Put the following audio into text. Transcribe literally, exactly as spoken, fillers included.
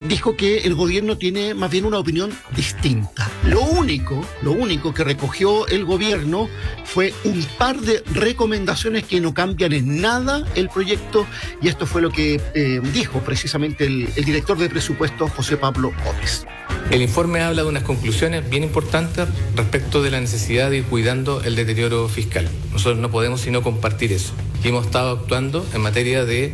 dijo que el gobierno tiene más bien una opinión distinta. Lo único, lo único que recogió el gobierno fue un par de recomendaciones que no cambian en nada el proyecto, y esto fue lo que eh, dijo precisamente el, el director de presupuesto, José Pablo Gómez. El informe habla de unas conclusiones bien importantes respecto de la necesidad de ir cuidando el deterioro fiscal. Nosotros no podemos sino compartir eso. Y hemos estado actuando en materia de